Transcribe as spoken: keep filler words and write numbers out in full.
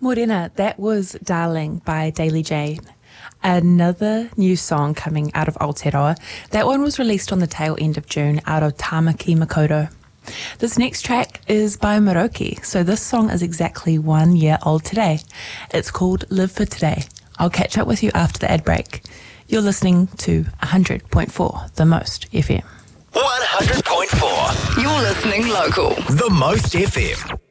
Morena, that was Darling by Daily Jane. Another new song coming out of Aotearoa. That one was released on the tail end of June out of Tamaki Makaurau. This next track is by Maroki, so this song is exactly one year old today. It's called Live for Today. I'll catch up with you after the ad break. You're listening to one hundred point four The Most F M. one hundred point four. You're listening local. The Most F M.